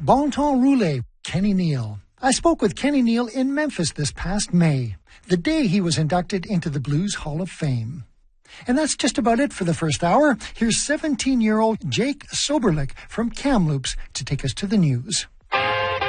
Bon Temps Roulé, Kenny Neal. I spoke with Kenny Neal in Memphis this past May, the day he was inducted into the Blues Hall of Fame. And that's just about it for the first hour. Here's 17-year-old Jake Soberlik from Kamloops to take us to the news.